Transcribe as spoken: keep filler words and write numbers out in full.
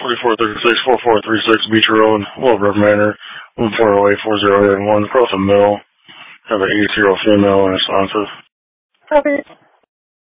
forty-four thirty-six, forty-four thirty-six Beach Road, Willowbrook Manor, one four zero eight four zero eight one, across the middle. Have an eighty-year-old female unresponsive. Copy.